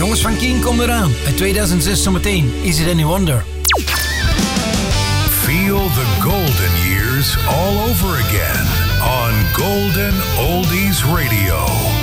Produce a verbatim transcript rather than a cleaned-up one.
Jongens van Keen komen eraan. Uit tweeduizend zes zometeen. Is It Any Wonder? Feel the golden years all over again on Golden Oldies Radio.